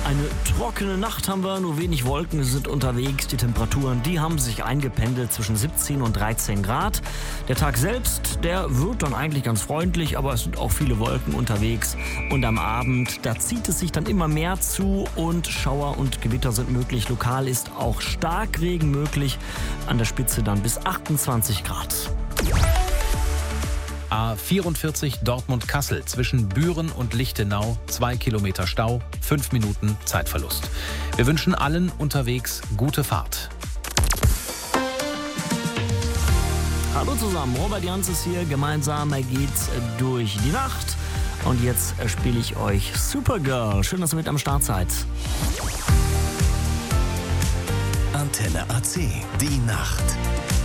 Eine trockene Nacht haben wir, nur wenig Wolken sind unterwegs. Die Temperaturen, die haben sich eingependelt zwischen 17 und 13 Grad. Der Tag selbst, der wird dann eigentlich ganz freundlich, aber es sind auch viele Wolken unterwegs. Und am Abend, da zieht es sich dann immer mehr zu und Schauer und Gewitter sind möglich. Lokal ist auch Starkregen möglich, an der Spitze dann bis 28 Grad. A44 Dortmund-Kassel zwischen Büren und Lichtenau, 2 Kilometer Stau, 5 Minuten Zeitverlust. Wir wünschen allen unterwegs gute Fahrt. Hallo zusammen, Robert Jans ist hier. Gemeinsam geht's durch die Nacht. Und jetzt spiele ich euch Supergirl. Schön, dass ihr mit am Start seid. Antenne AC, die Nacht.